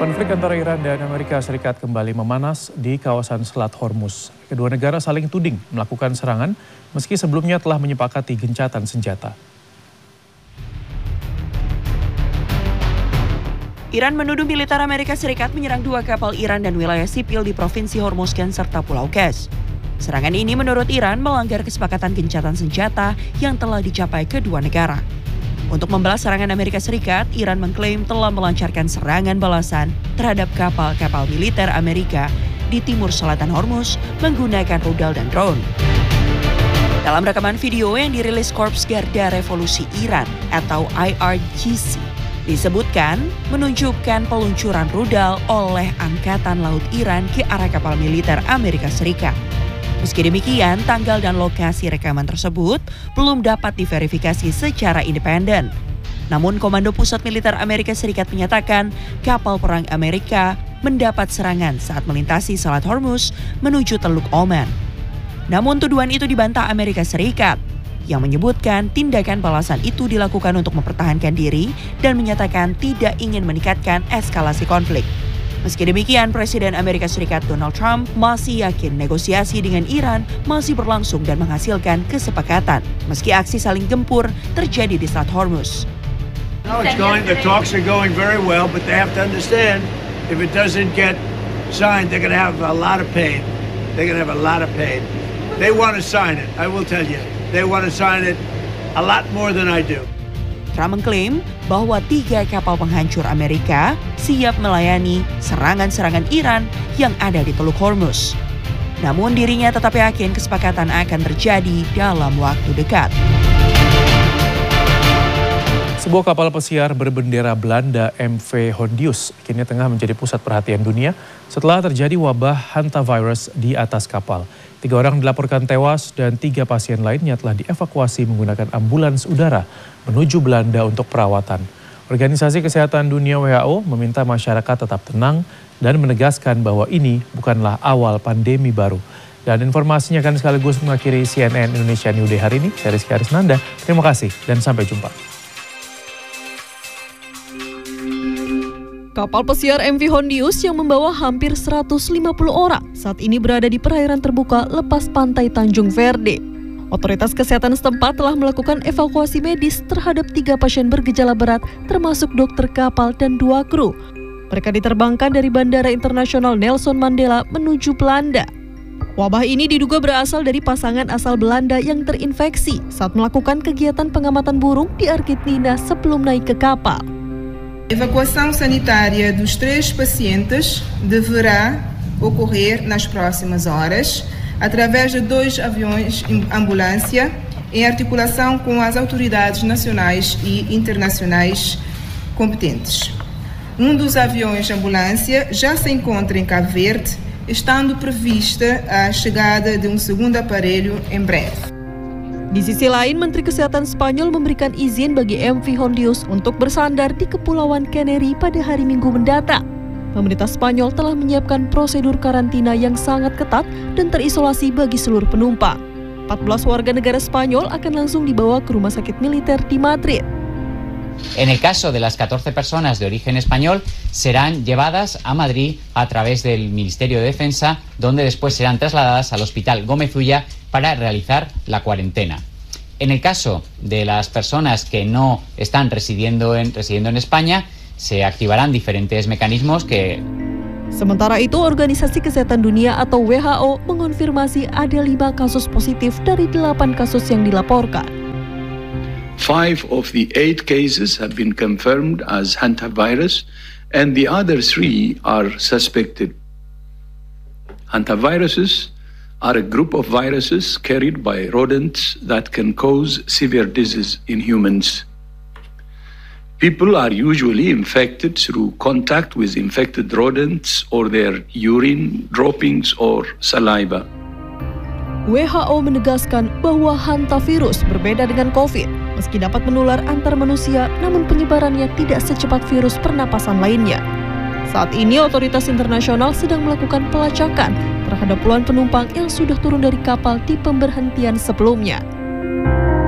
Konflik antara Iran dan Amerika Serikat kembali memanas di kawasan Selat Hormuz. Kedua negara saling tuding melakukan serangan meski sebelumnya telah menyepakati gencatan senjata. Iran menuduh militer Amerika Serikat menyerang 2 kapal Iran dan wilayah sipil di Provinsi Hormuzgan serta Pulau Kesh. Serangan ini menurut Iran melanggar kesepakatan gencatan senjata yang telah dicapai kedua negara. Untuk membalas serangan Amerika Serikat, Iran mengklaim telah melancarkan serangan balasan terhadap kapal-kapal militer Amerika di timur selatan Hormuz menggunakan rudal dan drone. Dalam rekaman video yang dirilis Korps Garda Revolusi Iran atau IRGC, disebutkan menunjukkan peluncuran rudal oleh Angkatan Laut Iran ke arah kapal militer Amerika Serikat. Meski demikian, tanggal dan lokasi rekaman tersebut belum dapat diverifikasi secara independen. Namun, Komando Pusat Militer Amerika Serikat menyatakan kapal perang Amerika mendapat serangan saat melintasi Selat Hormuz menuju Teluk Oman. Namun, tuduhan itu dibantah Amerika Serikat yang menyebutkan tindakan balasan itu dilakukan untuk mempertahankan diri dan menyatakan tidak ingin meningkatkan eskalasi konflik. Meski demikian, Presiden Amerika Serikat Donald Trump masih yakin negosiasi dengan Iran masih berlangsung dan menghasilkan kesepakatan, meski aksi saling gempur terjadi di Selat Hormuz. The talks are going very well, but they have to understand if it doesn't get signed, they're going to have a lot of pain. They're going to have a lot of pain. They want to sign it, I will tell you. They want to sign it a lot more than I do. Trump mengklaim bahwa 3 kapal penghancur Amerika siap melayani serangan-serangan Iran yang ada di Teluk Hormuz. Namun dirinya tetap yakin kesepakatan akan terjadi dalam waktu dekat. Sebuah kapal pesiar berbendera Belanda MV Hondius kini tengah menjadi pusat perhatian dunia setelah terjadi wabah hantavirus di atas kapal. 3 orang dilaporkan tewas dan 3 pasien lainnya telah dievakuasi menggunakan ambulans udara menuju Belanda untuk perawatan. Organisasi Kesehatan Dunia WHO meminta masyarakat tetap tenang dan menegaskan bahwa ini bukanlah awal pandemi baru. Dan informasinya akan sekaligus mengakhiri CNN Indonesia New Day hari ini. Saya Rizky Arisnanda, terima kasih dan sampai jumpa. Kapal pesiar MV Hondius yang membawa hampir 150 orang saat ini berada di perairan terbuka lepas pantai Tanjung Verde. Otoritas kesehatan setempat telah melakukan evakuasi medis terhadap 3 pasien bergejala berat termasuk dokter kapal dan 2 kru. Mereka diterbangkan dari Bandara Internasional Nelson Mandela menuju Belanda. Wabah ini diduga berasal dari pasangan asal Belanda yang terinfeksi saat melakukan kegiatan pengamatan burung di Argentina sebelum naik ke kapal. A evacuação sanitária dos 3 pacientes deverá ocorrer nas próximas horas, através de 2 aviões ambulância, em articulação com as autoridades nacionais e internacionais competentes. Um dos aviões ambulância já se encontra em Cabo Verde, estando prevista a chegada de um segundo aparelho em breve. Di sisi lain, Menteri Kesehatan Spanyol memberikan izin bagi MV Hondius untuk bersandar di Kepulauan Canary pada hari Minggu mendatang. Pemerintah Spanyol telah menyiapkan prosedur karantina yang sangat ketat dan terisolasi bagi seluruh penumpang. 14 warga negara Spanyol akan langsung dibawa ke rumah sakit militer di Madrid. En el caso de las 14 personas de origen español, serán llevadas a Madrid a través del Ministerio de Defensa, donde después serán trasladadas al Hospital Gómez Ulla para realizar la cuarentena. En el caso de las personas que no están residiendo en España, se activarán diferentes mecanismos que... Sementara itu, Organisasi Kesehatan Dunia atau WHO mengonfirmasi ada 5 kasus positif dari 8 kasus yang dilaporkan. 5 of the 8 cases have been confirmed as hantavirus, and the other 3 are suspected. Hantaviruses are a group of viruses carried by rodents that can cause severe disease in humans. People are usually infected through contact with infected rodents or their urine, droppings, or saliva. WHO menegaskan bahwa hantavirus berbeda dengan COVID. Meski dapat menular antar manusia, namun penyebarannya tidak secepat virus pernapasan lainnya. Saat ini, otoritas internasional sedang melakukan pelacakan terhadap puluhan penumpang yang sudah turun dari kapal di pemberhentian sebelumnya.